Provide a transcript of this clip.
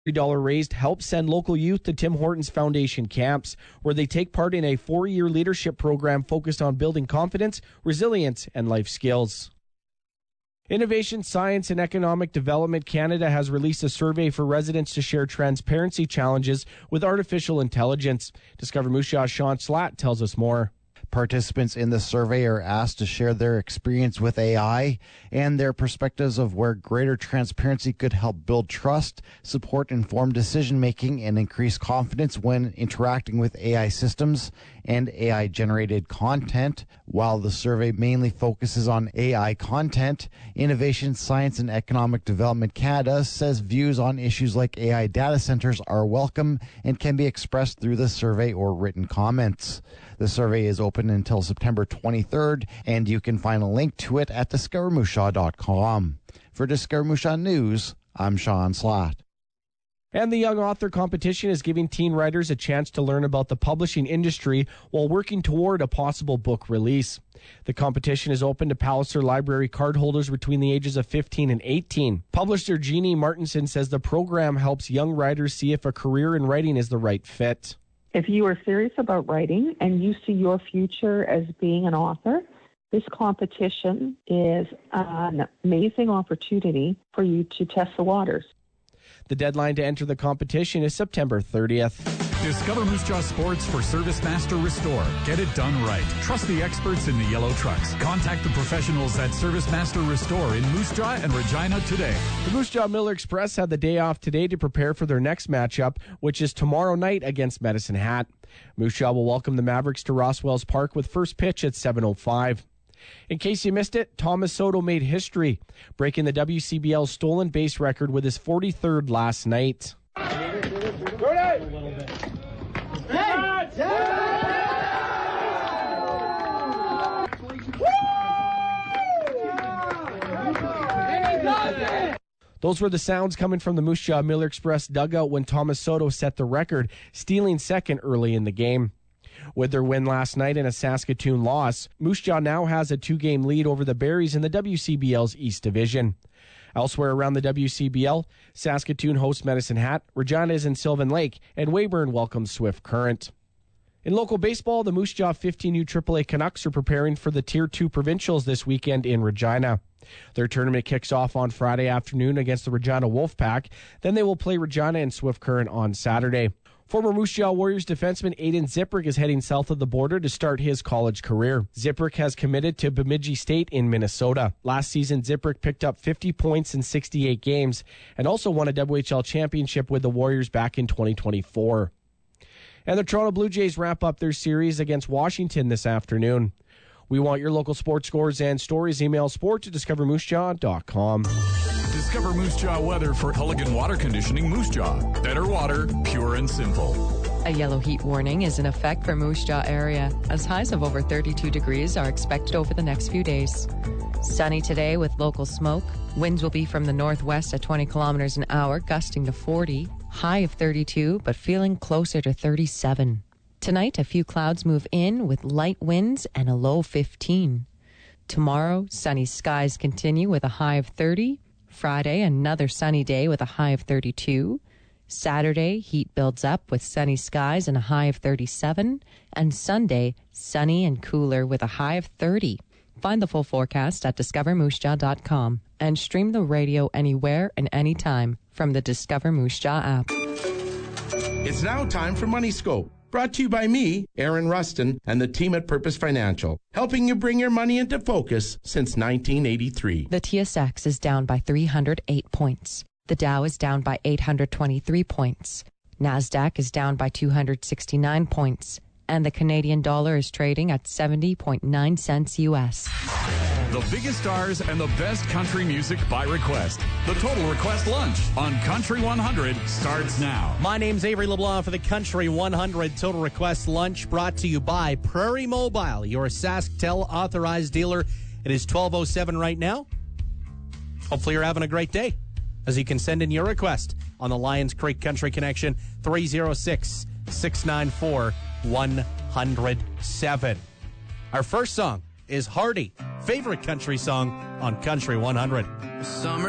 $30 raised help send local youth to Tim Hortons Foundation camps, where they take part in a 4-year leadership program focused on building confidence, resilience, and life skills. Innovation, Science, and Economic Development Canada has released a survey for residents to share transparency challenges with artificial intelligence. Discover Moose Jaw's Sean Slatt tells us more. Participants in the survey are asked to share their experience with AI and their perspectives of where greater transparency could help build trust, support informed decision-making, and increase confidence when interacting with AI systems and AI-generated content. While the survey mainly focuses on AI content, Innovation, Science, and Economic Development Canada says views on issues like AI data centers are welcome and can be expressed through the survey or written comments. The survey is open until September 23rd, and you can find a link to it at discovermoosjaw.com. For Discover Moose Jaw News, I'm Sean Slatt. And the Young Author Competition is giving teen writers a chance to learn about the publishing industry while working toward a possible book release. The competition is open to Palliser Library cardholders between the ages of 15 and 18. Publisher Jeannie Martinson says the program helps young writers see if a career in writing is the right fit. If you are serious about writing and you see your future as being an author, this competition is an amazing opportunity for you to test the waters. The deadline to enter the competition is September 30th. Discover Moose Jaw Sports for ServiceMaster Restore. Get it done right. Trust the experts in the yellow trucks. Contact the professionals at ServiceMaster Restore in Moose Jaw and Regina today. The Moose Jaw Miller Express had the day off today to prepare for their next matchup, which is tomorrow night against Medicine Hat. Moose Jaw will welcome the Mavericks to Rosswells Park with first pitch at 7:05. In case you missed it, Thomas Soto made history, breaking the WCBL stolen base record with his 43rd last night. Those were the sounds coming from the Moose Jaw Miller Express dugout when Thomas Soto set the record, stealing second early in the game. With their win last night and a Saskatoon loss, Moose Jaw now has a 2-game lead over the Berries in the WCBL's East Division. Elsewhere around the WCBL, Saskatoon hosts Medicine Hat, Regina is in Sylvan Lake, and Weyburn welcomes Swift Current. In local baseball, the Moose Jaw 15U AAA Canucks are preparing for the Tier 2 Provincials this weekend in Regina. Their tournament kicks off on Friday afternoon against the Regina Wolfpack. Then they will play Regina and Swift Current on Saturday. Former Moose Jaw Warriors defenseman Aiden Ziprick is heading south of the border to start his college career. Ziprick has committed to Bemidji State in Minnesota. Last season, Ziprick picked up 50 points in 68 games and also won a WHL championship with the Warriors back in 2024. And the Toronto Blue Jays wrap up their series against Washington this afternoon. We want your local sports scores and stories. Email sport@discovermoosejaw.com. Discover Moose Jaw weather for Culligan Water Conditioning Moose Jaw. Better water, pure and simple. A yellow heat warning is in effect for Moose Jaw area, as highs of over 32 degrees are expected over the next few days. Sunny today with local smoke. Winds will be from the northwest at 20 kilometers an hour, gusting to 40. High of 32, but feeling closer to 37. Tonight, a few clouds move in with light winds and a low 15. Tomorrow, sunny skies continue with a high of 30. Friday, another sunny day with a high of 32. Saturday, heat builds up with sunny skies and a high of 37. And Sunday, sunny and cooler with a high of 30. Find the full forecast at discovermoosejaw.com and stream the radio anywhere and anytime from the Discover Moose Jaw app. It's now time for Money Scope. Brought to you by me, Aaron Rustin, and the team at Purpose Financial, helping you bring your money into focus since 1983. The TSX is down by 308 points. The Dow is down by 823 points. NASDAQ is down by 269 points. And the Canadian dollar is trading at 70.9 cents U.S. The biggest stars and the best country music by request. The Total Request Lunch on Country 100 starts now. My name's Avery LeBlanc for the Country 100 Total Request Lunch, brought to you by Prairie Mobile, your SaskTel authorized dealer. It is 12:07 right now. Hopefully you're having a great day, as you can send in your request on the Lions Creek Country Connection, 306-694-107. Our first song is Hardy, favorite country song on Country 100. Summer